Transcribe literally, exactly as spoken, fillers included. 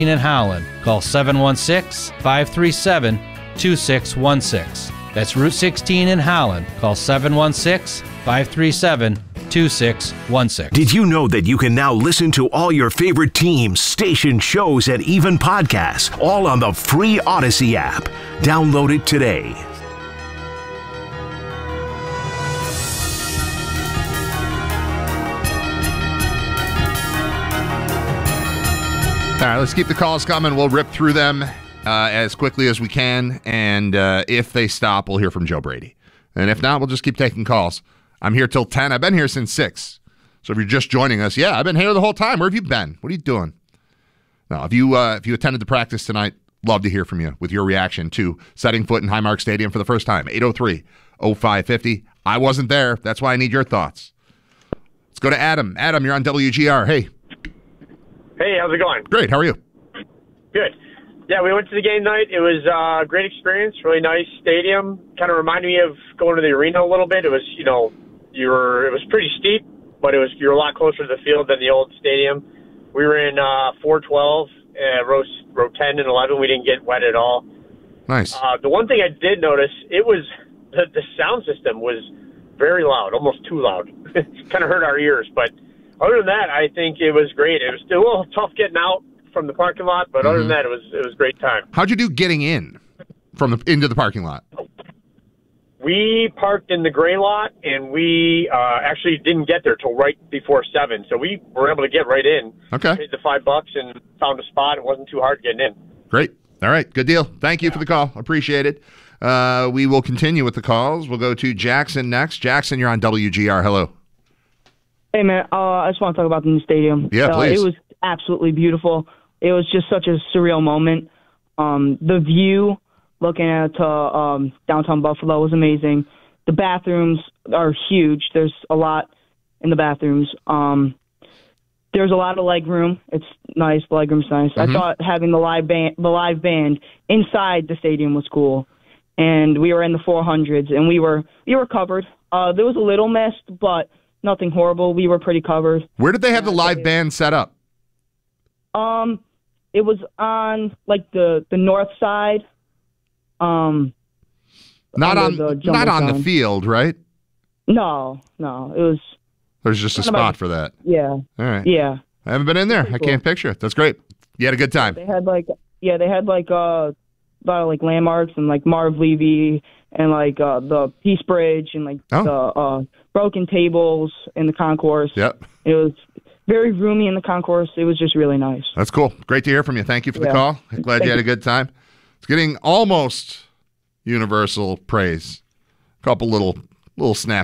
in Holland. Call seven one six, five three seven, two six one six. That's Route sixteen in Holland. Call seven one six, five three seven, two six one six. Did you know that you can now listen to all your favorite teams, station shows, and even podcasts, all on the free Odyssey app? Download it today. All right, let's keep the calls coming. We'll rip through them uh, as quickly as we can, and uh, if they stop, we'll hear from Joe Brady. And if not, we'll just keep taking calls. I'm here till ten. I've been here since six. So if you're just joining us, yeah, I've been here the whole time. Where have you been? What are you doing? No, if you uh, if you attended the practice tonight, love to hear from you with your reaction to setting foot in Highmark Stadium for the first time. eight oh three, oh five five oh. I wasn't there. That's why I need your thoughts. Let's go to Adam. Adam, you're on W G R. Hey. Hey, how's it going? Great. How are you? Good. Yeah, we went to the game night. It was uh, a great experience, really nice stadium. Kind of reminded me of going to the arena a little bit. It was, you know, you were it was pretty steep, but it was you were a lot closer to the field than the old stadium. We were in uh, four twelve, uh, row, row ten and eleven. We didn't get wet at all. Nice. Uh, the one thing I did notice, it was the, the sound system was very loud, almost too loud. It kind of hurt our ears, but other than that, I think it was great. It was still a little tough getting out from the parking lot, but mm-hmm. other than that, it was it was a great time. How'd you do getting in from the into the parking lot? We parked in the gray lot, and we uh, actually didn't get there till right before seven, so we were able to get right in. Okay. Paid the five bucks and found a spot. It wasn't too hard getting in. Great. All right. Good deal. Thank you yeah. for the call. Appreciate it. Uh, we will continue with the calls. We'll go to Jackson next. Jackson, you're on W G R. Hello. Hey, man, uh, I just want to talk about the new stadium. Yeah, uh, please. It was absolutely beautiful. It was just such a surreal moment. Um, the view looking at uh, um, downtown Buffalo was amazing. The bathrooms are huge. There's a lot in the bathrooms. Um, there's a lot of leg room. It's nice. The leg room's nice. Mm-hmm. I thought having the live band, the live band inside the stadium was cool. And we were in the four hundreds, and we were we were covered. Uh, there was a little mist, but nothing horrible. We were pretty covered. Where did they have the live band set up? Um, it was on like the, the north side. Um, not on not on the field, right? No, no. It was. There's just a spot for that. Yeah. All right. Yeah. I haven't been in there. I can't picture it. That's great. You had a good time. They had like yeah, they had like uh, a lot of like landmarks and like Marv Levy and like uh, the Peace Bridge and like oh. the uh, broken tables in the concourse. Yep. It was very roomy in the concourse. It was just really nice. That's cool. Great to hear from you. Thank you for the yeah. call. Glad Thank you had you. a good time. It's getting almost universal praise. A couple little little snafus